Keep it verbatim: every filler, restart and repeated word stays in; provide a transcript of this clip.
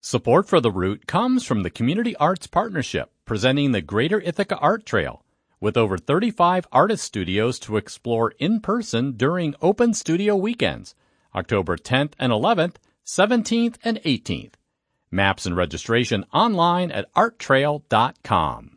Support for The Root comes from the Community Arts Partnership, presenting the Greater Ithaca Art Trail, with over thirty-five artist studios to explore in person during open studio weekends, October tenth and eleventh, seventeenth and eighteenth. Maps and registration online at art trail dot com.